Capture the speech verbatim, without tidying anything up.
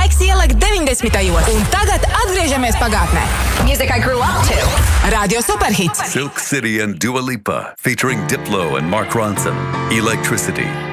Laiks ielikt deviņdesmitajos. Un tagad atgriežamies pagātnē. Music I grew up to. Radio Superhits. Silk City and Dua Lipa, featuring Diplo and Mark Ronson. Electricity.